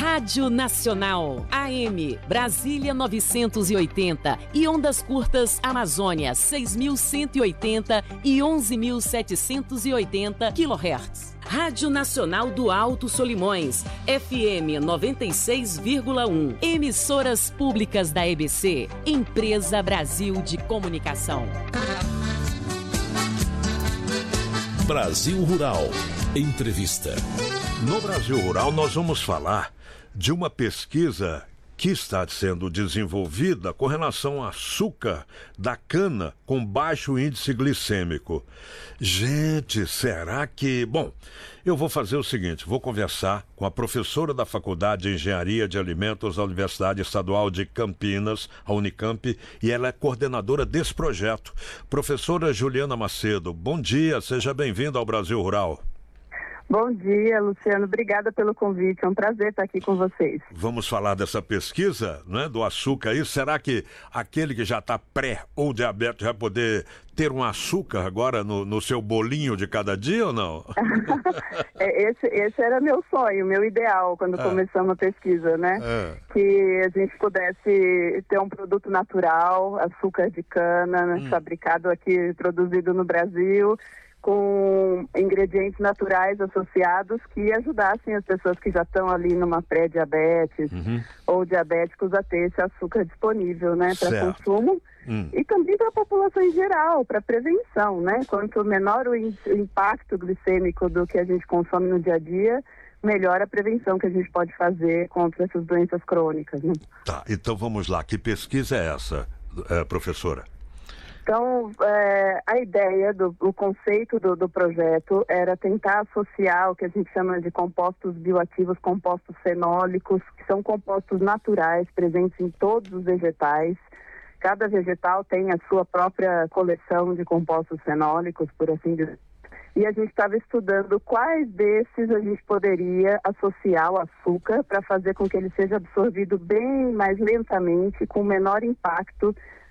Rádio Nacional, AM, Brasília 980 e ondas curtas Amazônia 6.180 e 11.780 kHz. Rádio Nacional do Alto Solimões, FM 96,1. Emissoras públicas da EBC, Empresa Brasil de Comunicação. Brasil Rural. Entrevista. No Brasil Rural, nós vamos falar de uma pesquisa que está sendo desenvolvida com relação ao açúcar da cana com baixo índice glicêmico. Gente, será que... Bom, eu vou fazer o seguinte, vou conversar com a professora da Faculdade de Engenharia de Alimentos da Universidade Estadual de Campinas, a Unicamp, e ela é coordenadora desse projeto. Professora Juliana Macedo, bom dia, seja bem-vinda ao Brasil Rural. Bom dia, Luciano. Obrigada pelo convite. É um prazer estar aqui com vocês. Vamos falar dessa pesquisa, né, do açúcar aí. Será que aquele que já está pré ou diabético vai poder ter um açúcar agora no seu bolinho de cada dia ou não? Esse era meu sonho, meu ideal, quando começamos a pesquisa, né? Que a gente pudesse ter um produto natural, açúcar de cana, né, fabricado aqui, produzido no Brasil, com ingredientes naturais associados que ajudassem as pessoas que já estão ali numa pré-diabetes ou diabéticos a ter esse açúcar disponível, né, para consumo e também para a população em geral, para prevenção, né? Quanto menor o impacto glicêmico do que a gente consome no dia a dia, melhor a prevenção que a gente pode fazer contra essas doenças crônicas, né? Tá, então vamos lá. Que pesquisa é essa, professora? Então, a ideia, o conceito do projeto era tentar associar o que a gente chama de compostos bioativos, compostos fenólicos, que são compostos naturais presentes em todos os vegetais. Cada vegetal tem a sua própria coleção de compostos fenólicos, por assim dizer. E a gente estava estudando quais desses a gente poderia associar ao açúcar para fazer com que ele seja absorvido bem mais lentamente, com menor impacto